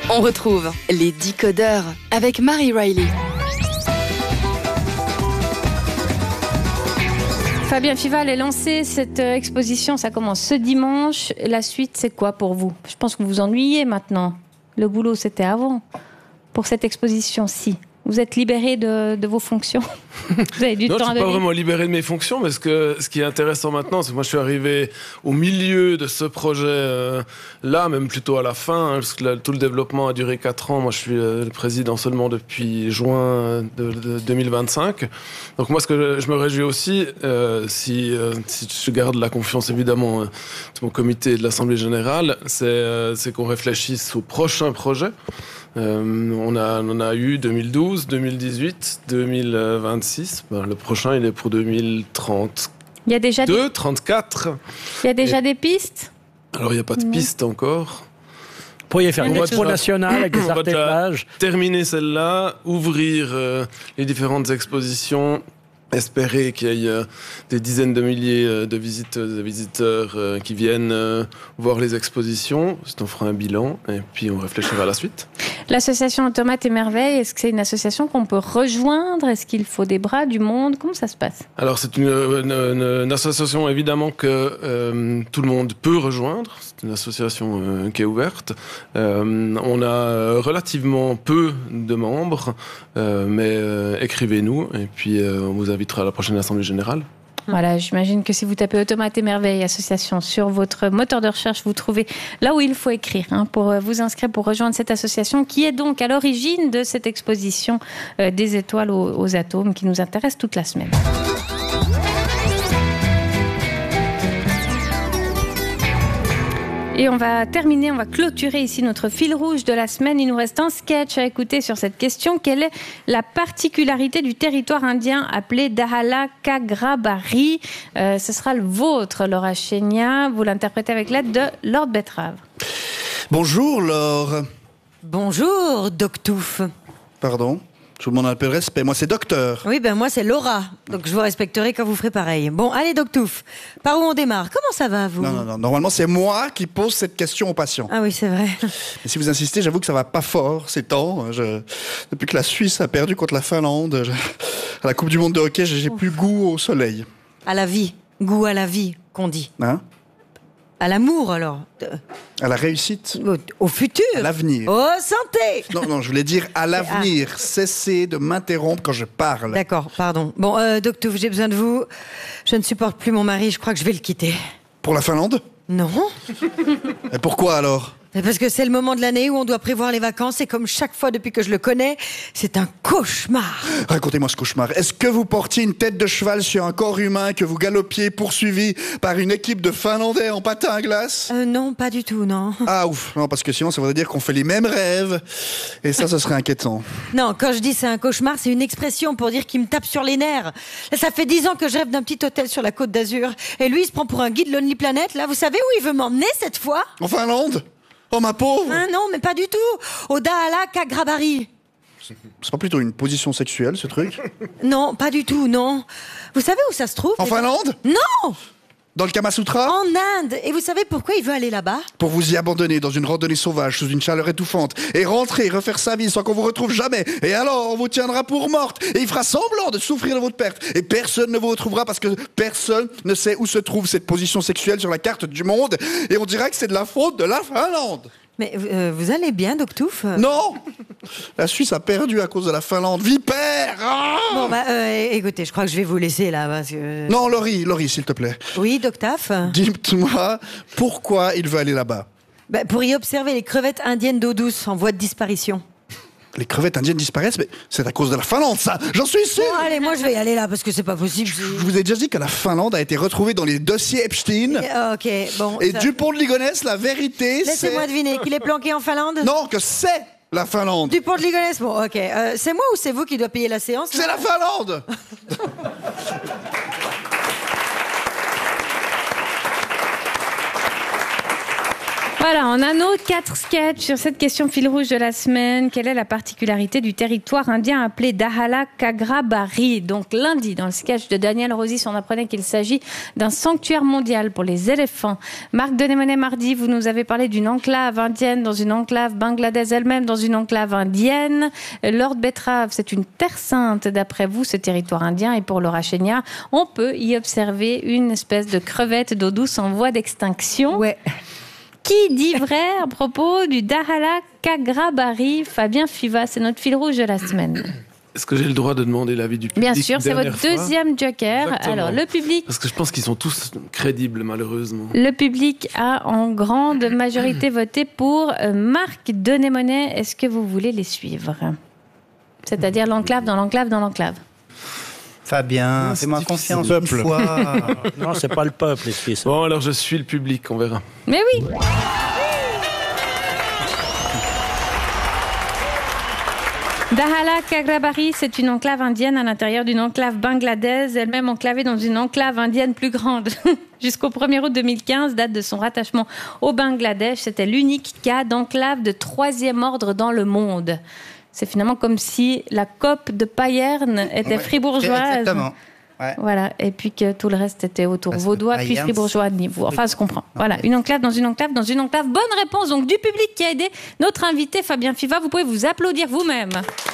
On retrouve les Décodeurs avec Marie Riley. Fabien Fival est lancé, cette exposition, ça commence ce dimanche. La suite, c'est quoi pour vous? Je pense que vous vous ennuyez maintenant. Le boulot, c'était avant. Pour cette exposition-ci, vous êtes libéré de vos fonctions? Vous avez du temps à donner? Non, je ne suis pas vraiment libéré de mes fonctions, mais ce qui est intéressant maintenant, c'est que moi je suis arrivé au milieu de ce projet-là, même plutôt à la fin, parce que tout le développement a duré 4 ans. Moi je suis le président seulement depuis juin de 2025. Donc moi ce que je me réjouis aussi, si je garde la confiance évidemment de mon comité et de l'Assemblée Générale, c'est qu'on réfléchisse au prochain projet. On en a eu 2012, 2018, 2026. Le prochain, il est pour 2030. Il y a déjà 34. Il y a déjà des pistes? Alors, il n'y a pas de piste encore. Vous pourriez faire une expo nationale avec des arts et plages. Terminer celle-là, ouvrir les différentes expositions, espérer qu'il y ait des dizaines de milliers de visiteuses et visiteurs qui viennent voir les expositions. On fera un bilan et puis on réfléchira à la suite. L'association Tomates et Merveilles, est-ce que c'est une association qu'on peut rejoindre? Est-ce qu'il faut des bras, du monde? Comment ça se passe? Alors, c'est une association évidemment que tout le monde peut rejoindre. C'est une association qui est ouverte. On a relativement peu de membres, mais écrivez-nous et puis on vous invitera à la prochaine Assemblée Générale. Voilà, j'imagine que si vous tapez Tomates et Merveilles association sur votre moteur de recherche, vous trouvez là où il faut écrire pour vous inscrire, pour rejoindre cette association qui est donc à l'origine de cette exposition des étoiles aux atomes qui nous intéresse toute la semaine. Et on va clôturer ici notre fil rouge de la semaine. Il nous reste un sketch à écouter sur cette question. Quelle est la particularité du territoire indien appelé Dahala Kagrabari? Ce sera le vôtre, Laura Chénia. Vous l'interprétez avec l'aide de Lord Betrave. Bonjour, Laure. Bonjour, Doctouf. Pardon? Je vous demande un peu de respect. Moi, c'est docteur. Oui, moi, c'est Laura. Donc, je vous respecterai quand vous ferez pareil. Bon, allez, Doctouf. Par où on démarre? Comment ça va, vous? Non. Normalement, c'est moi qui pose cette question aux patients. Ah oui, c'est vrai. Et si vous insistez, j'avoue que ça va pas fort ces temps. Depuis que la Suisse a perdu contre la Finlande, à la Coupe du Monde de hockey, j'ai plus goût au soleil. À la vie. Goût à la vie, qu'on dit. Hein? À l'amour, alors. À la réussite. Au futur. À l'avenir. Oh, santé. Non, je voulais dire à l'avenir. Cessez de m'interrompre quand je parle. D'accord, pardon. Bon, Doctouf, j'ai besoin de vous. Je ne supporte plus mon mari, je crois que je vais le quitter. Pour la Finlande? Non. Et pourquoi alors? Parce que c'est le moment de l'année où on doit prévoir les vacances et comme chaque fois depuis que je le connais, c'est un cauchemar. Racontez-moi ce cauchemar. Est-ce que vous portiez une tête de cheval sur un corps humain, que vous galopiez poursuivi par une équipe de Finlandais en patin à glace? Non, pas du tout, non. Ah ouf, non, parce que sinon ça voudrait dire qu'on fait les mêmes rêves et ça serait inquiétant. Non, quand je dis c'est un cauchemar, c'est une expression pour dire qu'il me tape sur les nerfs. Là, ça fait 10 ans que je rêve d'un petit hôtel sur la Côte d'Azur et lui il se prend pour un guide Lonely Planet. Là, vous savez où il veut m'emmener cette fois? En Finlande? Oh ma pauvre! Ah non, mais pas du tout. Au Dahala Kagrabari. C'est pas plutôt une position sexuelle, ce truc? Non, pas du tout, non. Vous savez où ça se trouve? En Finlande? Non! Dans le Kama Sutra? En Inde. Et vous savez pourquoi il veut aller là-bas? Pour vous y abandonner dans une randonnée sauvage sous une chaleur étouffante et rentrer, refaire sa vie sans qu'on vous retrouve jamais. Et alors, on vous tiendra pour morte et il fera semblant de souffrir de votre perte. Et personne ne vous retrouvera parce que personne ne sait où se trouve cette position sexuelle sur la carte du monde. Et on dira que c'est de la faute de la Finlande. Mais vous allez bien, Doctouf? Non! La Suisse a perdu à cause de la Finlande. Vipère! Ah! Bon, écoutez, je crois que je vais vous laisser là, parce que... Non, Laurie, s'il te plaît. Oui, Doctaf? Dites-moi pourquoi il veut aller là-bas. Pour y observer les crevettes indiennes d'eau douce en voie de disparition. Les crevettes indiennes disparaissent, mais c'est à cause de la Finlande, ça! J'en suis sûr! Bon, allez, moi je vais y aller là, parce que c'est pas possible. Je vous ai déjà dit que la Finlande a été retrouvée dans les dossiers Epstein. Ok, bon... Et Dupont de Ligonnès, la vérité, c'est... Laissez-moi deviner, qu'il est planqué en Finlande? Non, que c'est la Finlande! Dupont de Ligonnès, bon, ok. C'est moi ou c'est vous qui doit payer la séance? C'est la Finlande! Voilà, on a nos 4 sketchs sur cette question fil rouge de la semaine. Quelle est la particularité du territoire indien appelé Dahala Kagrabari? Donc lundi, dans le sketch de Daniel Rosis, on apprenait qu'il s'agit d'un sanctuaire mondial pour les éléphants. Marc Denemonet, mardi, vous nous avez parlé d'une enclave indienne dans une enclave bangladaise elle-même dans une enclave indienne. Lord Betrave, c'est une terre sainte d'après vous, ce territoire indien. Et pour Laura Chéniard, on peut y observer une espèce de crevette d'eau douce en voie d'extinction. Ouais. Qui dit vrai à propos du Dahala Kagrabari? Fabien Fiva, c'est notre fil rouge de la semaine. Est-ce que j'ai le droit de demander l'avis du public? Bien sûr, c'est votre deuxième joker. Exactement. Alors, le public... Parce que je pense qu'ils sont tous crédibles, malheureusement. Le public a en grande majorité voté pour Marc Denemonet. Est-ce que vous voulez les suivre? C'est-à-dire l'enclave dans l'enclave dans l'enclave. Fabien, fais-moi confiance une fois. Non, c'est pas le peuple ici. Bon, alors je suis le public, on verra. Mais oui. Dahala Kagrabari, c'est une enclave indienne à l'intérieur d'une enclave bangladaise, elle-même enclavée dans une enclave indienne plus grande. Jusqu'au 1er août 2015, date de son rattachement au Bangladesh, c'était l'unique cas d'enclave de 3e ordre dans le monde. C'est finalement comme si la COP de Payerne était fribourgeoise. Exactement. Ouais. Voilà, et puis que tout le reste était autour vaudois, puis fribourgeois de niveau. Enfin, je comprends. Voilà, une enclave dans une enclave dans une enclave. Bonne réponse donc du public qui a aidé notre invité Fabien Fiva. Vous pouvez vous applaudir vous-même.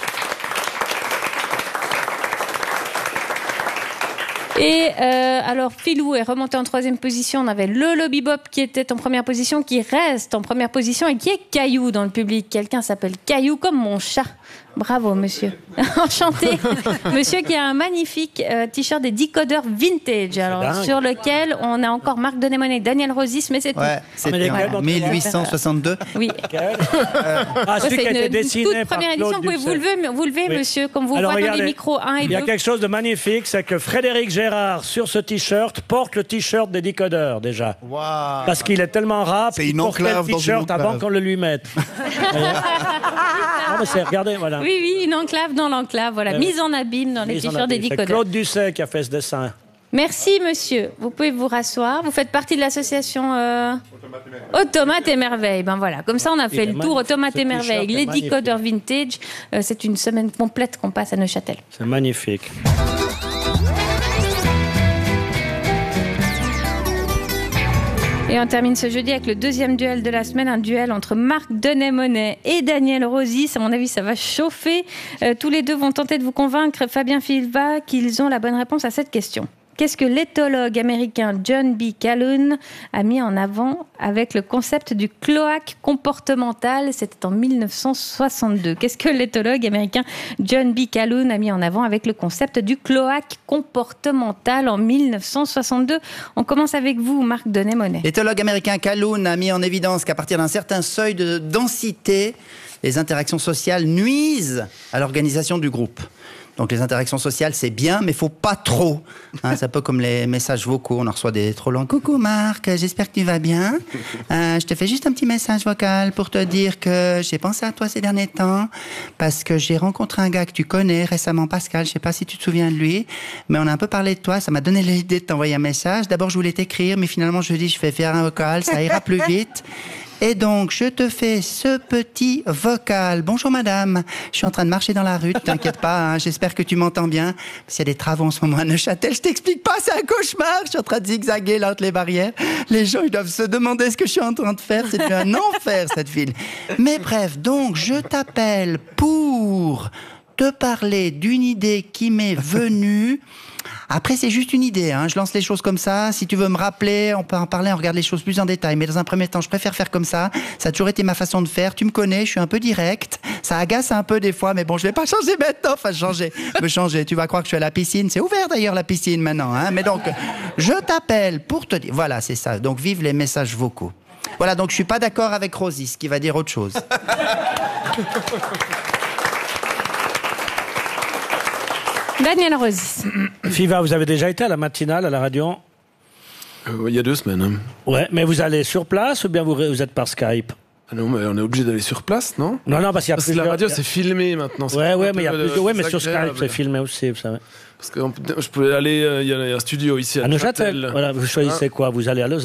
Et alors, Philou est remonté en 3e position. On avait le Lobby Bop qui était en première position, qui reste en première position et qui est Caillou dans le public. Quelqu'un s'appelle Caillou comme mon chat. Bravo, monsieur. Enchanté. Monsieur qui a un magnifique t-shirt des Decodeurs Vintage, alors, sur lequel on a encore Marc Denemonet, Daniel Rosis, mais c'est tout. Ouais, c'était en 1862. Oui. Celui qui a été une dessiné toute par première Claude édition. Vous levez, Oui. monsieur, comme vous Alors, voyez dans les regardez, micros 1 et 2. Il y a quelque chose de magnifique, c'est que Frédéric Gérard, sur ce t-shirt, porte le t-shirt des Decodeurs, déjà. Wow. Parce qu'il est tellement rap, C'est il une portait enclave le dans une t-shirt avant enclave. qu'on le lui mette. Non, mais c'est, regardez, voilà. Oui, une enclave dans l'enclave. Voilà, mise en abîme dans les t-shirts des C'est Decodeurs. Claude Dusset qui a fait ce dessin. Merci, monsieur. Vous pouvez vous rasseoir. Vous faites partie de l'association Automates et Merveilles. Ben voilà, comme ça on a fait le tour. Automates et Merveilles, les Decodeurs Vintage. C'est une semaine complète qu'on passe à Neuchâtel. C'est magnifique. Et on termine ce jeudi avec le deuxième duel de la semaine, un duel entre Marc Denemonet et Daniel Rosis. À mon avis, ça va chauffer. Tous les deux vont tenter de vous convaincre, Fabien Fiva, qu'ils ont la bonne réponse à cette question. Qu'est-ce que l'éthologue américain John B. Calhoun a mis en avant avec le concept du cloaque comportemental? C'était en 1962. Qu'est-ce que l'éthologue américain John B. Calhoun a mis en avant avec le concept du cloaque comportemental en 1962? On commence avec vous, Marc Denemonet. L'éthologue américain Calhoun a mis en évidence qu'à partir d'un certain seuil de densité, les interactions sociales nuisent à l'organisation du groupe. Donc les interactions sociales, c'est bien, mais il faut pas trop. Hein, c'est un peu comme les messages vocaux. On en reçoit des trop longs. Coucou Marc, j'espère que tu vas bien. Je te fais juste un petit message vocal pour te dire que j'ai pensé à toi ces derniers temps parce que j'ai rencontré un gars que tu connais récemment, Pascal. Je sais pas si tu te souviens de lui, mais on a un peu parlé de toi. Ça m'a donné l'idée de t'envoyer un message. D'abord, je voulais t'écrire, mais finalement, je dis, je vais faire un vocal, ça ira plus vite. Et donc, je te fais ce petit vocal. Bonjour madame, je suis en train de marcher dans la rue, t'inquiète pas, hein, j'espère que tu m'entends bien. Parce qu'il y a des travaux en ce moment à Neuchâtel, je t'explique pas, c'est un cauchemar. Je suis en train de zigzaguer là entre les barrières. Les gens, ils doivent se demander ce que je suis en train de faire. C'est un enfer cette ville. Mais bref, donc, je t'appelle pour te parler d'une idée qui m'est venue. Après, c'est juste une idée, hein. Je lance les choses comme ça. Si tu veux me rappeler, on peut en parler, on regarde les choses plus en détail. Mais dans un premier temps, je préfère faire comme ça. Ça a toujours été ma façon de faire. Tu me connais, je suis un peu direct. Ça agace un peu des fois, mais bon, je vais pas changer maintenant. Enfin, me changer. Tu vas croire que je suis à la piscine. C'est ouvert d'ailleurs, la piscine, maintenant, hein. Mais donc, je t'appelle pour te dire... Voilà, c'est ça. Donc, vive les messages vocaux. Voilà, donc je suis pas d'accord avec Rosis, qui va dire autre chose. Daniel Rosis. Fiva, vous avez déjà été à la matinale, à la radio? Il y a 2 semaines. Hein. Ouais, mais vous allez sur place ou bien vous êtes par Skype? Ah non, mais on est obligé d'aller sur place, non? Non, parce qu'il y a Parce que la radio, c'est filmé maintenant. Ouais, mais il y a plus de... Ouais, mais sur Skype, c'est filmé aussi, vous savez. Parce que je pouvais aller... Il y a un studio ici à Neuchâtel. Neuchâtel. Voilà, vous choisissez quoi? Vous allez à Lausanne?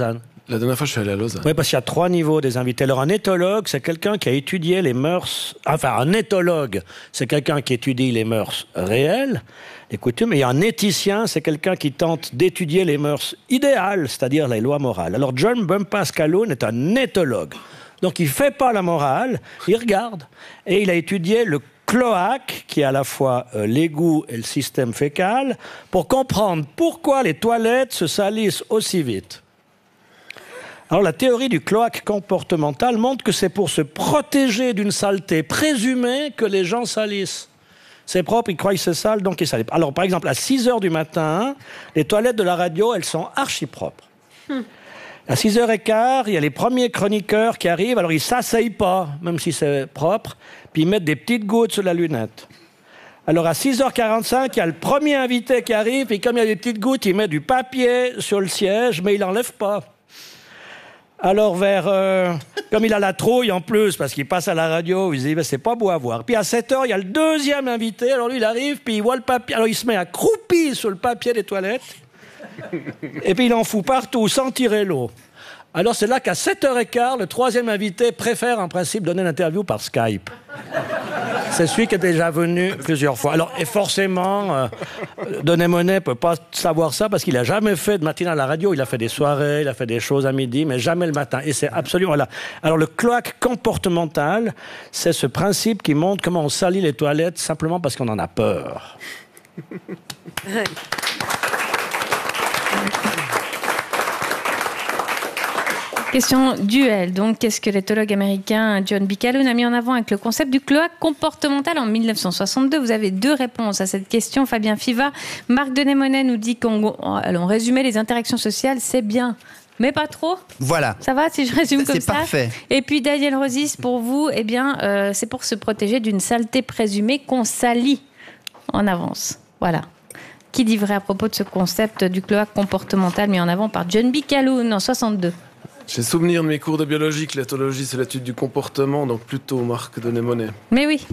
La dernière fois, je suis allé à Lausanne. Oui, parce qu'il y a 3 niveaux des invités. Alors, un éthologue, c'est quelqu'un qui a étudié les mœurs... Enfin, un éthologue, c'est quelqu'un qui étudie les mœurs réelles, les coutumes. Et un éthicien, c'est quelqu'un qui tente d'étudier les mœurs idéales, c'est-à-dire les lois morales. Alors, John Bumpus Calhoun est un éthologue. Donc, il ne fait pas la morale, il regarde. Et il a étudié le cloaque, qui est à la fois l'égout et le système fécal, pour comprendre pourquoi les toilettes se salissent aussi vite. Alors, la théorie du cloaque comportemental montre que c'est pour se protéger d'une saleté présumée que les gens salissent. C'est propre, ils croient que c'est sale, donc ils salissent. Alors, par exemple, à 6h du matin, les toilettes de la radio, elles sont archi propres. À 6h15, il y a les premiers chroniqueurs qui arrivent, alors ils ne s'asseyent pas, même si c'est propre, puis ils mettent des petites gouttes sur la lunette. Alors à 6h45, il y a le premier invité qui arrive, et comme il y a des petites gouttes, il met du papier sur le siège, mais il n'enlève pas. Alors comme il a la trouille en plus, parce qu'il passe à la radio, il se dit, c'est pas beau à voir. Puis à 7h, il y a le deuxième invité, alors lui il arrive, puis il voit le papier, alors il se met accroupi sur le papier des toilettes, et puis il en fout partout, sans tirer l'eau. Alors c'est là qu'à 7h15, le troisième invité préfère en principe donner l'interview par Skype. C'est celui qui est déjà venu plusieurs fois. Alors, et forcément, Denis Monet ne peut pas savoir ça parce qu'il n'a jamais fait de matinale à la radio. Il a fait des soirées, il a fait des choses à midi, mais jamais le matin. Et c'est absolument là. Alors, le cloaque comportemental, c'est ce principe qui montre comment on salit les toilettes simplement parce qu'on en a peur. Question duel. Donc, qu'est-ce que l'éthologue américain John B. Calhoun a mis en avant avec le concept du cloaque comportemental en 1962? Vous avez 2 réponses à cette question. Fabien Fiva, Marc Denis-Monet nous dit qu'on résumait les interactions sociales, c'est bien. Mais pas trop. Voilà. Ça va si je résume comme ça? C'est parfait. Et puis Daniel Rosis, pour vous, eh bien, c'est pour se protéger d'une saleté présumée qu'on salit en avance. Voilà. Qui dit vrai à propos de ce concept du cloaque comportemental mis en avant par John B. Calhoun en 62? J'ai souvenir de mes cours de biologie que l'éthologie, c'est l'étude du comportement, donc plutôt Marc Denis-Monet. Mais oui.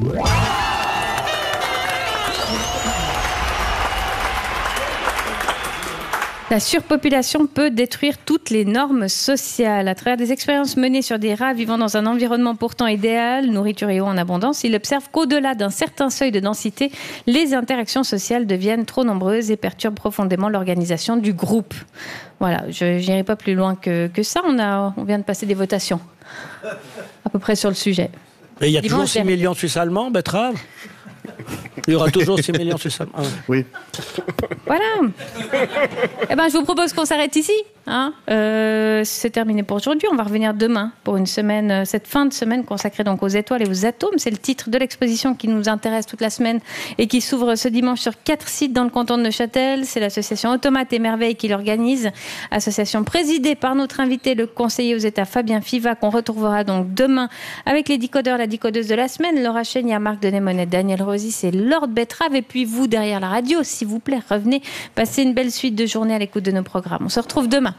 La surpopulation peut détruire toutes les normes sociales. À travers des expériences menées sur des rats vivant dans un environnement pourtant idéal, nourriture et eau en abondance, il observe qu'au-delà d'un certain seuil de densité, les interactions sociales deviennent trop nombreuses et perturbent profondément l'organisation du groupe. Voilà, je n'irai pas plus loin que ça. On vient de passer des votations à peu près sur le sujet. Et il y a toujours 6 millions de Suisses allemands, Betrave? Il y aura toujours 6 millions de Suisses allemands. Ah, oui. Voilà. Eh ben, je vous propose qu'on s'arrête ici. C'est terminé pour aujourd'hui. On va revenir demain pour une semaine, cette fin de semaine consacrée donc aux étoiles et aux atomes. C'est le titre de l'exposition qui nous intéresse toute la semaine et qui s'ouvre ce dimanche sur 4 sites dans le canton de Neuchâtel. C'est l'association Automates et Merveilles qui l'organise. Association présidée par notre invité, le conseiller aux États Fabien Fiva, qu'on retrouvera donc demain avec les décodeurs, la décodeuse de la semaine, Laura Chénier, Marc Denis-Monet, Daniel Rosis et Lord Betrave. Et puis vous, derrière la radio, s'il vous plaît, revenez, passez une belle suite de journée à l'écoute de nos programmes. On se retrouve demain.